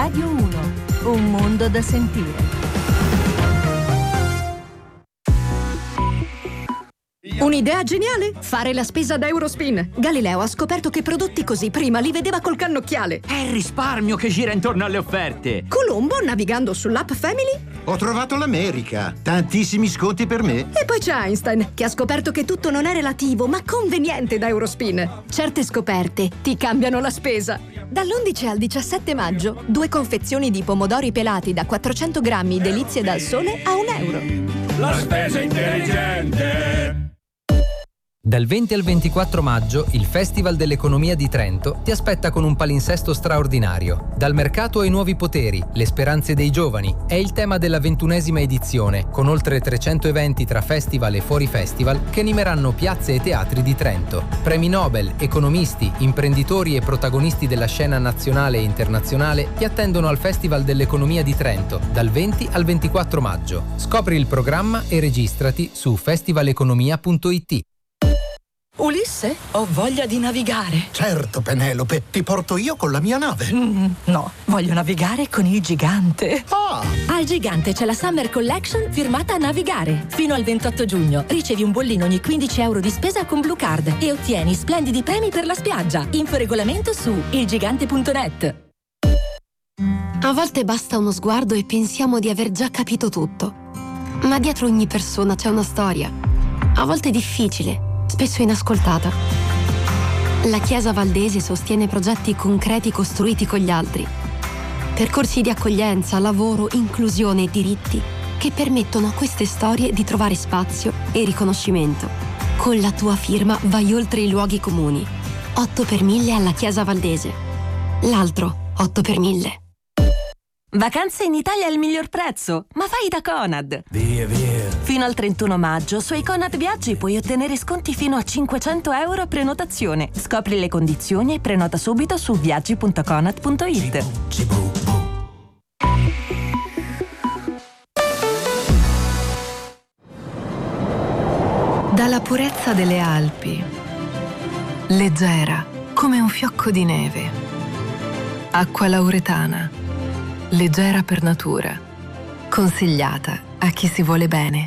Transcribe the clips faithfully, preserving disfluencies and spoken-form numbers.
Radio uno, un mondo da sentire. Un'idea geniale? Fare la spesa da Eurospin. Galileo ha scoperto che prodotti così prima li vedeva col cannocchiale. È il risparmio che gira intorno alle offerte. Colombo, navigando sull'app Family, ho trovato l'America. Tantissimi sconti per me. E poi c'è Einstein, che ha scoperto che tutto non è relativo, ma conveniente da Eurospin. Certe scoperte ti cambiano la spesa. Dall'undici al diciassette maggio, due confezioni di pomodori pelati da quattrocento grammi delizie dal sole a un euro. La spesa intelligente. Dal venti al ventiquattro maggio il Festival dell'Economia di Trento ti aspetta con un palinsesto straordinario. Dal mercato ai nuovi poteri, le speranze dei giovani è il tema della ventunesima edizione, con oltre trecento eventi tra festival e fuori festival che animeranno piazze e teatri di Trento. Premi Nobel, economisti, imprenditori e protagonisti della scena nazionale e internazionale ti attendono al Festival dell'Economia di Trento dal venti al ventiquattro maggio. Scopri il programma e registrati su festivaleconomia punto it. Ulisse, ho voglia di navigare. Certo, Penelope, ti porto io con la mia nave. Mm, no, voglio navigare con il Gigante. Ah! Al Gigante c'è la Summer Collection firmata a Navigare. Fino al ventotto giugno ricevi un bollino ogni quindici euro di spesa con Blue Card e ottieni splendidi premi per la spiaggia. Info regolamento su ilgigante punto net. A volte basta uno sguardo e pensiamo di aver già capito tutto. Ma dietro ogni persona c'è una storia. A volte difficile, spesso inascoltata. La Chiesa Valdese sostiene progetti concreti costruiti con gli altri. Percorsi di accoglienza, lavoro, inclusione e diritti che permettono a queste storie di trovare spazio e riconoscimento. Con la tua firma vai oltre i luoghi comuni. otto per mille alla Chiesa Valdese. L'altro otto per mille. Vacanze in Italia al miglior prezzo, ma vai da Conad. Via, via. Fino al trentuno maggio sui Conad Viaggi puoi ottenere sconti fino a cinquecento euro a prenotazione. Scopri le condizioni e prenota subito su viaggi punto conad punto it. Dalla purezza delle Alpi, leggera come un fiocco di neve. Acqua lauretana, leggera per natura, consigliata a chi si vuole bene.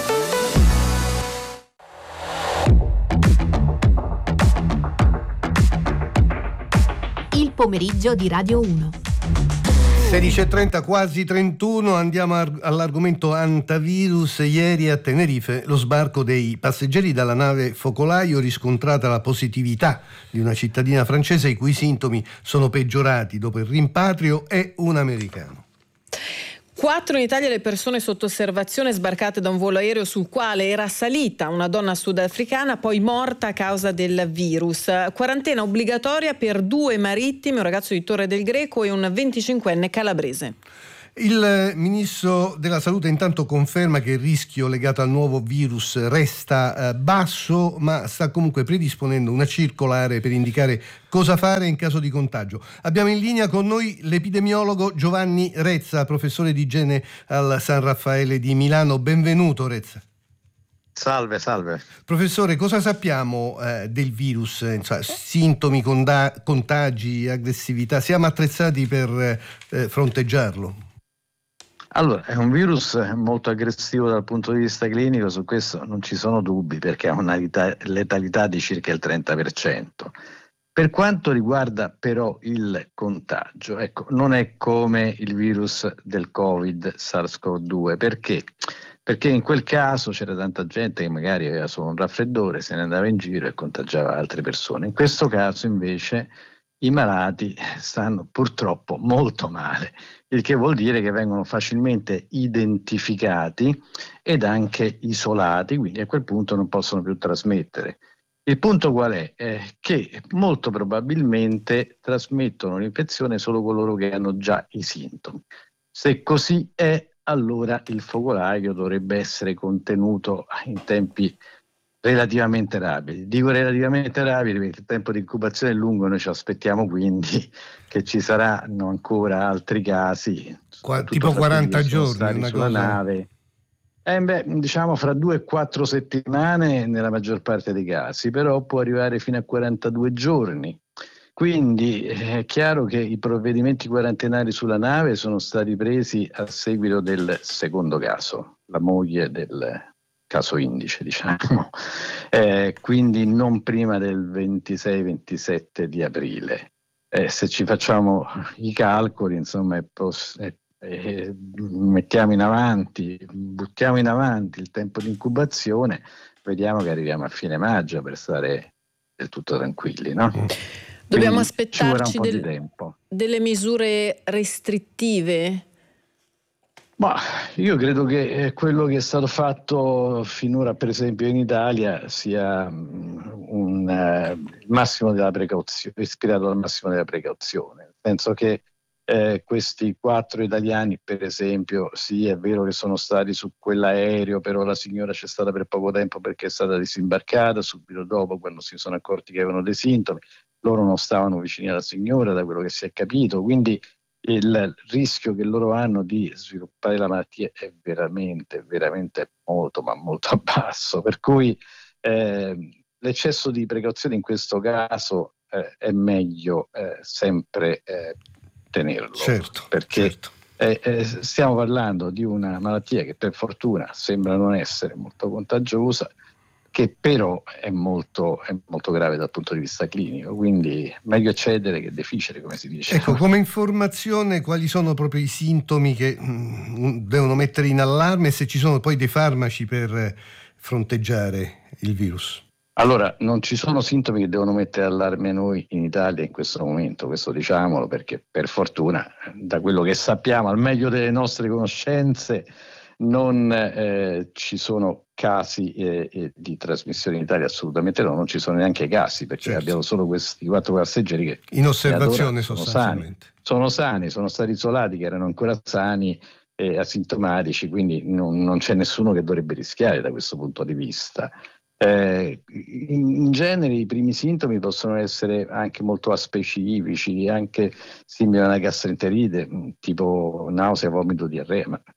Il pomeriggio di Radio uno. sedici e trenta, quasi trentuno, andiamo all'argomento antivirus. Ieri a Tenerife lo sbarco dei passeggeri dalla nave Focolaio, riscontrata la positività di una cittadina francese i cui sintomi sono peggiorati dopo il rimpatrio e un americano. Quattro in Italia le persone sotto osservazione sbarcate da un volo aereo sul quale era salita una donna sudafricana, poi morta a causa del virus. Quarantena obbligatoria per due marittimi, un ragazzo di Torre del Greco e un venticinquenne calabrese. Il ministro della Salute intanto conferma che il rischio legato al nuovo virus resta eh, basso, ma sta comunque predisponendo una circolare per indicare cosa fare in caso di contagio. Abbiamo in linea con noi l'epidemiologo Giovanni Rezza, professore di igiene al San Raffaele di Milano. Benvenuto, Rezza. Salve, salve. Professore, cosa sappiamo eh, del virus? Insomma, sintomi, conda- contagi, aggressività? Siamo attrezzati per eh, fronteggiarlo? Allora, è un virus molto aggressivo dal punto di vista clinico, su questo non ci sono dubbi perché ha una letalità di circa il trenta per cento. Per quanto riguarda però il contagio, ecco, non è come il virus del Covid SARS-CoV due, perché? Perché in quel caso c'era tanta gente che magari aveva solo un raffreddore, se ne andava in giro e contagiava altre persone. In questo caso invece i malati stanno purtroppo molto male, il che vuol dire che vengono facilmente identificati ed anche isolati, quindi a quel punto non possono più trasmettere. Il punto qual è? È che molto probabilmente trasmettono l'infezione solo coloro che hanno già i sintomi. Se così è, allora il focolaio dovrebbe essere contenuto in tempi relativamente rapidi. Dico relativamente rapidi perché il tempo di incubazione è lungo, noi ci aspettiamo quindi che ci saranno ancora altri casi. Qua, tipo quaranta giorni, una sulla cosa... nave. Eh beh, diciamo fra due e quattro settimane nella maggior parte dei casi, però può arrivare fino a quarantadue giorni. quindi è chiaro che i provvedimenti quarantenari sulla nave sono stati presi a seguito del secondo caso, la moglie del caso indice, diciamo, eh, quindi non prima del ventisei ventisette di aprile. Eh, se ci facciamo i calcoli, insomma, è poss- è, è, mettiamo in avanti, buttiamo in avanti il tempo di incubazione, vediamo che arriviamo a fine maggio per stare del tutto tranquilli, no? Dobbiamo Quindi aspettarci ci vorrà un po' del, di tempo. delle misure restrittive? Ma io credo che quello che è stato fatto finora, per esempio in Italia, sia un uh, massimo della precauzione, ispirato al massimo della precauzione. Penso che eh, questi quattro italiani, per esempio, sì, è vero che sono stati su quell'aereo, però la signora c'è stata per poco tempo perché è stata disimbarcata subito dopo, quando si sono accorti che avevano dei sintomi. Loro non stavano vicini alla signora, da quello che si è capito, quindi il rischio che loro hanno di sviluppare la malattia è veramente, veramente molto, ma molto basso. Per cui eh, l'eccesso di precauzione in questo caso eh, è meglio eh, sempre eh, tenerlo. Certo, perché certo. Eh, eh, stiamo parlando di una malattia che per fortuna sembra non essere molto contagiosa, che però è molto, è molto grave dal punto di vista clinico, quindi meglio eccedere che deficere, come si dice. Ecco, come informazione, quali sono proprio i sintomi che mh, devono mettere in allarme e se ci sono poi dei farmaci per fronteggiare il virus? Allora, non ci sono sintomi che devono mettere allarme noi in Italia in questo momento, questo diciamolo, perché per fortuna, da quello che sappiamo, al meglio delle nostre conoscenze, non eh, ci sono casi eh, di trasmissione in Italia, assolutamente no, non ci sono neanche casi, perché certo. abbiamo solo questi quattro passeggeri che in osservazione sono sostanzialmente. Sani, sono sani, sono stati isolati, che erano ancora sani e asintomatici, quindi non, non c'è nessuno che dovrebbe rischiare da questo punto di vista. Eh, in, in genere i primi sintomi possono essere anche molto aspecifici, anche simili a una gastroenterite, tipo nausea, vomito, diarrea, ma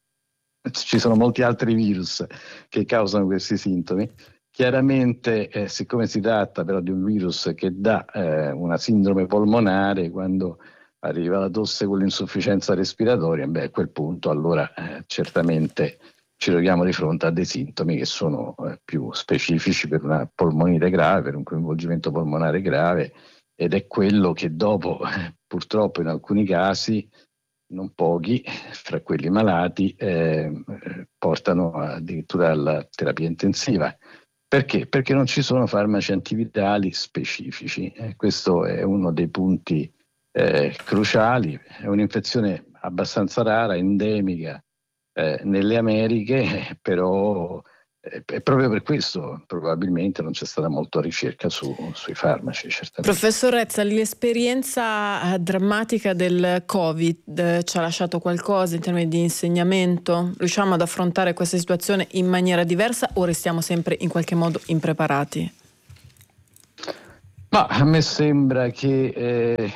ci sono molti altri virus che causano questi sintomi. Chiaramente, eh, siccome si tratta però di un virus che dà eh, una sindrome polmonare, quando arriva la tosse con l'insufficienza respiratoria, beh, a quel punto allora eh, certamente ci troviamo di fronte a dei sintomi che sono eh, più specifici per una polmonite grave, per un coinvolgimento polmonare grave, ed è quello che dopo, eh, purtroppo in alcuni casi, non pochi, fra quelli malati, eh, portano addirittura alla terapia intensiva. Perché? Perché non ci sono farmaci antivirali specifici. Eh, questo è uno dei punti eh, cruciali. È un'infezione abbastanza rara, endemica, Eh, nelle Americhe, però eh, è proprio per questo probabilmente non c'è stata molta ricerca su, sui farmaci. Certamente. Professor Rezza, l'esperienza eh, drammatica del Covid eh, ci ha lasciato qualcosa in termini di insegnamento? Riusciamo ad affrontare questa situazione in maniera diversa o restiamo sempre in qualche modo impreparati? Ma a me sembra che eh,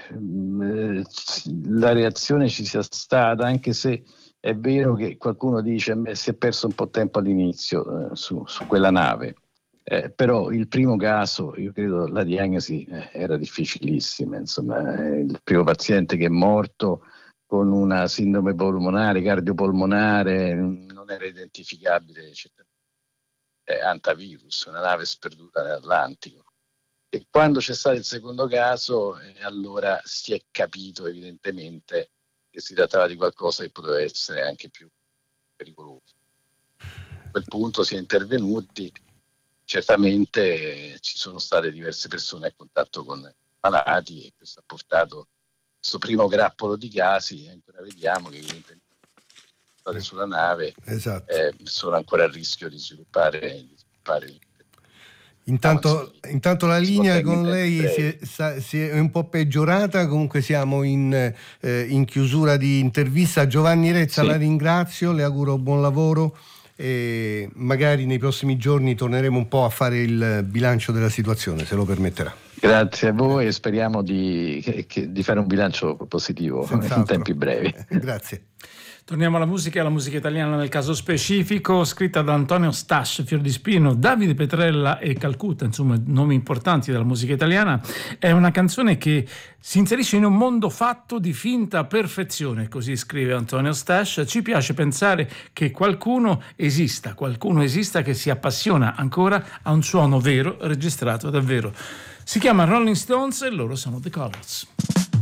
la reazione ci sia stata, anche se è vero che qualcuno dice che si è perso un po' tempo all'inizio eh, su, su quella nave, eh, però il primo caso, io credo la diagnosi eh, era difficilissima, insomma, eh, il primo paziente che è morto con una sindrome polmonare, cardiopolmonare, non era identificabile, eh, antivirus, una nave sperduta nell'Atlantico. E quando c'è stato il secondo caso, eh, allora si è capito evidentemente che si trattava di qualcosa che poteva essere anche più pericoloso. A quel punto si è intervenuti, certamente eh, ci sono state diverse persone a contatto con malati e questo ha portato questo primo grappolo di casi, e ancora vediamo che evidentemente sulla nave esatto. eh, sono ancora a rischio di sviluppare, di sviluppare Intanto, intanto la linea con lei si è, si è un po' peggiorata, comunque siamo in, eh, in chiusura di intervista. Giovanni Rezza, sì. La ringrazio, le auguro buon lavoro e magari nei prossimi giorni torneremo un po' a fare il bilancio della situazione, se lo permetterà. Grazie a voi e speriamo di, che, di fare un bilancio positivo Senz'altro. In tempi brevi. Grazie. Torniamo alla musica, alla musica italiana nel caso specifico, scritta da Antonio Stas, Fior di Spino, Davide Petrella e Calcutta, insomma nomi importanti della musica italiana. È una canzone che si inserisce in un mondo fatto di finta perfezione, così scrive Antonio Stas. Ci piace pensare che qualcuno esista, qualcuno esista che si appassiona ancora a un suono vero, registrato davvero. Si chiama Rolling Stones e loro sono The Colours.